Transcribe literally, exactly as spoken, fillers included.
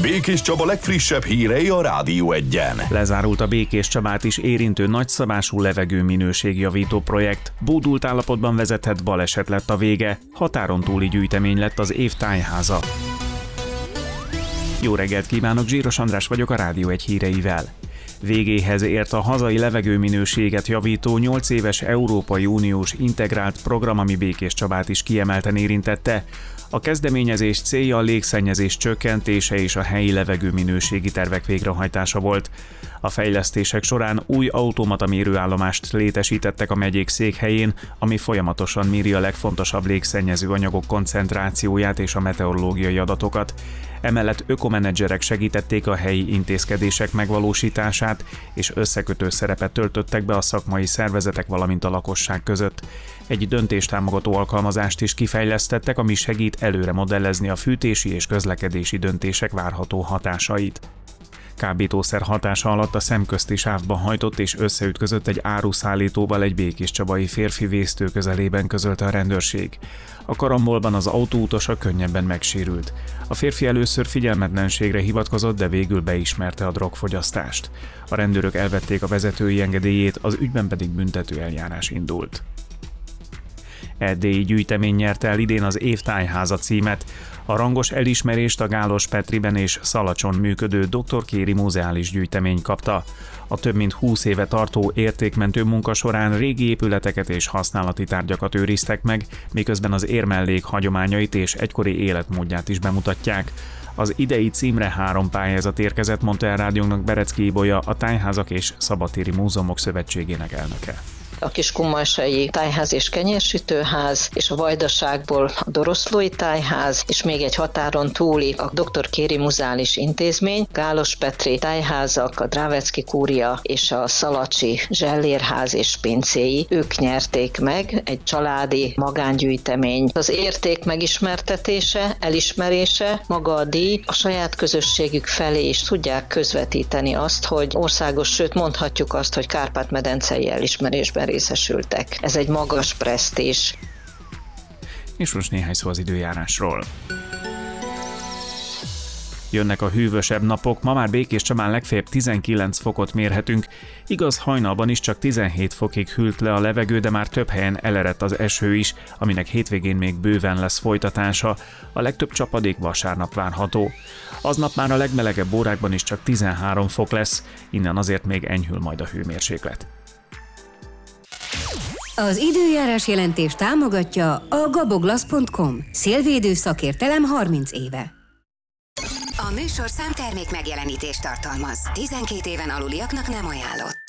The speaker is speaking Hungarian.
Békés Csaba legfrissebb hírei a Rádió Egyen. Lezárult a Békés Csabát is érintő nagyszabású levegőminőségjavító projekt. Bódult állapotban vezetett baleset lett a vége. Határon túli gyűjtemény lett az év tájháza. Jó reggelt kívánok, Zsíros András vagyok a Rádió Egy híreivel. Végéhez ért a hazai levegőminőséget javító nyolc éves Európai Uniós integrált program, ami Békés Csabát is kiemelten érintette. A kezdeményezés célja a légszennyezés csökkentése és a helyi levegőminőségi tervek végrehajtása volt. A fejlesztések során új automata mérőállomást létesítettek a megyék székhelyén, ami folyamatosan méri a legfontosabb légszennyező anyagok koncentrációját és a meteorológiai adatokat. Emellett ökomenedzserek segítették a helyi intézkedések megvalósítását, és összekötő szerepet töltöttek be a szakmai szervezetek, valamint a lakosság között. Egy döntéstámogató alkalmazást is kifejlesztettek, ami segít előre modellezni a fűtési és közlekedési döntések várható hatásait. Kábítószer hatása alatt a szemközti sávba hajtott és összeütközött egy áruszállítóval egy békéscsabai férfi vésztő közelében, közölte a rendőrség. A karambolban az autóutasa könnyebben megsérült. A férfi először figyelmetlenségre hivatkozott, de végül beismerte a drogfogyasztást. A rendőrök elvették a vezetői engedélyét, az ügyben pedig büntető eljárás indult. Erdélyi gyűjtemény nyerte el idén az év tájháza címet. A rangos elismerést a Gálos Petriben és Szalacson működő doktor Kéri Múzeális Gyűjtemény kapta. A több mint húsz éve tartó értékmentő munka során régi épületeket és használati tárgyakat őriztek meg, miközben az érmellék hagyományait és egykori életmódját is bemutatják. Az idei címre három pályázat érkezett, mondta el rádiónknak Berecki Ibolya, a Tájházak és Szabadtéri Múzeumok Szövetségének elnöke. A Kiskunmalsai tájház és kenyérsütőház, és a Vajdaságból a Doroszlói tájház, és még egy határon túli a doktor Kéri Muzeális Intézmény, Gálos Petri tájházak, a Drávecki kúria és a Szalacsi Zsellérház és pincéi, ők nyerték meg, egy családi magángyűjtemény. Az érték megismertetése, elismerése, maga a díj a saját közösségük felé is tudják közvetíteni azt, hogy országos, sőt mondhatjuk azt, hogy Kárpát-medencei elismerésben részesültek. Ez egy magas presztízs. És most néhány szó az időjárásról. Jönnek a hűvösebb napok, ma már Békés Csabán legfeljebb tizenkilenc fokot mérhetünk, igaz, hajnalban is csak tizenhét fokig hűlt le a levegő, de már több helyen elerett az eső is, aminek hétvégén még bőven lesz folytatása, a legtöbb csapadék vasárnap várható. Aznap már a legmelegebb órákban is csak tizenhárom fok lesz, innen azért még enyhül majd a hőmérséklet. Az időjárás jelentés támogatja a gaboglasz pont com. Szélvédő szakértelem harminc éve. A műsorszám termék megjelenítést tartalmaz. tizenkét éven aluliaknak nem ajánlott.